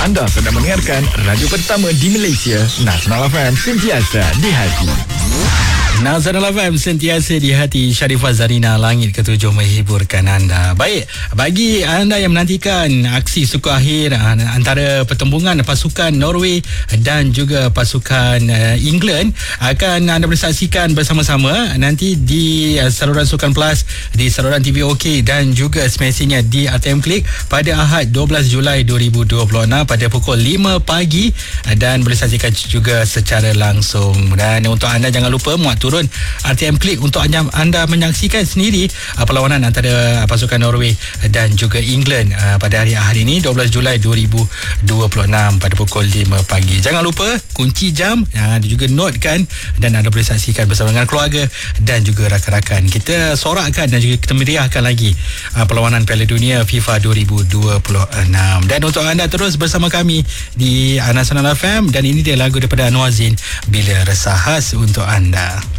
Anda sedang mendengarkan radio pertama di Malaysia, Nasional FM, sentiasa di hati. Nasional FM sentiasa di hati. Sharifah Zarina, langit ketujuh menghiburkan anda. Baik, bagi anda yang menantikan aksi suku akhir antara pertembungan pasukan Norway dan juga pasukan England, akan anda boleh saksikan bersama-sama nanti di saluran Sukan Plus, di saluran TV OK dan juga semestinya di RTM Klik pada Ahad 12 Julai 2026 pada pukul 5 pagi, dan boleh saksikan juga secara langsung. Dan untuk anda jangan lupa muat turun RTM Klik untuk anda menyaksikan sendiri perlawanan antara pasukan Norway dan juga England pada hari Ahad ini 12 Julai 2026 pada pukul 5 pagi. Jangan lupa kunci jam juga notekan, dan anda boleh saksikan bersama dengan keluarga dan juga rakan-rakan. Kita sorakkan dan juga kita meriahkan lagi perlawanan Piala Dunia FIFA 2026. Dan untuk anda terus bersama kami di Nasional FM, dan ini dia lagu daripada Anwar Zain, Bila Resah, khas untuk anda.